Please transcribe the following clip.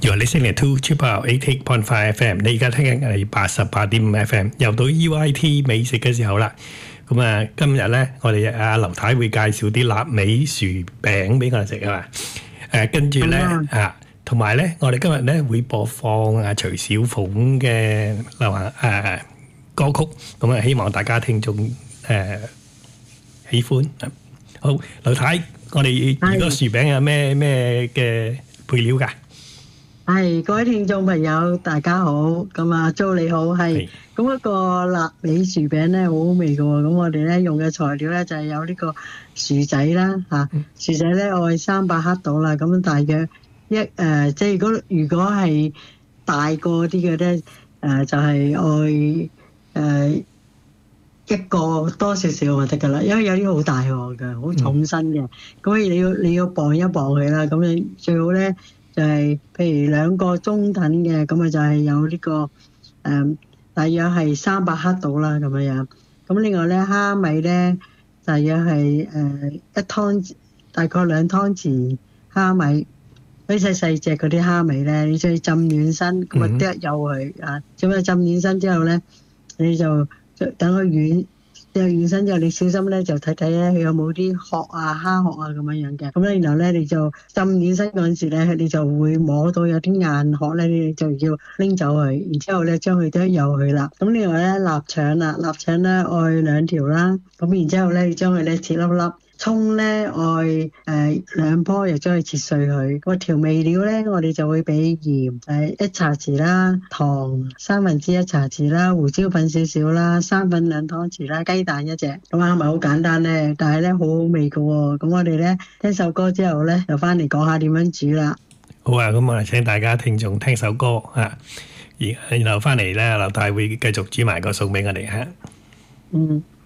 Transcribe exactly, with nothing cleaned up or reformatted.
You're listening to Triple eighty point five F M， 你而家聽緊係八十八點五 F M， 又到 U I T 美食嘅時候啦。咁啊，今日咧，我哋阿劉太會介紹啲臘味薯餅俾我哋食啊嘛。誒，跟住咧啊，同埋咧，我哋今日咧會播放阿徐小鳳嘅流行誒歌曲，咁啊，希望大家聽眾誒喜歡。好，劉太，我哋如果薯餅有咩咩嘅配料㗎？ 係各位聽眾朋友，大家好。咁啊，Jo你好，係咁一個臘味薯餅咧，好好味嘅喎。咁我哋咧用嘅材料咧就係有呢個薯仔啦，嚇薯仔咧我係三百克到啦。咁大約一誒，即係如果如果係大個啲嘅咧，誒就係愛誒一個多少少就得㗎啦。因為有啲好大鑊嘅，好重身嘅，咁你要你要磅一磅佢啦。咁你最好咧。就係譬如兩個中等嘅，咁啊就係有呢個誒，大約係三百克到啦咁樣樣。咁另外咧蝦米咧，大約係誒一湯，大概兩湯匙蝦米。啲細細隻嗰啲蝦米咧，你再浸暖身，咁啊剁幼佢啊。咁啊浸暖身之後咧，你就等佢軟。剁完身之後，你小心咧就睇睇咧，佢有冇啲殼啊、蝦殼啊咁樣樣嘅。咁咧，然後咧你就浸軟身嗰陣時咧，你就會摸到有啲硬殼咧，你就要拎走佢。然之後咧，將佢剁幼佢啦。咁另外咧，臘腸啦，臘腸咧愛兩條啦。咁然之後咧，你將佢咧切粒粒。葱咧愛誒兩棵，又將佢切碎佢。個調味料咧，我哋就會俾鹽誒一茶匙啦，糖三分之一茶匙啦，胡椒粉少少啦，生粉兩湯匙啦，雞蛋一隻。咁啊，係咪好簡單咧？但係咧好好味㗎喎。咁我哋咧聽首歌之後咧，就翻嚟講下點樣煮啦。 好啊，咁啊請大家聽眾聽首歌啊，然然後翻嚟咧，劉太會繼續煮埋個餸俾我哋嚇。 嗯。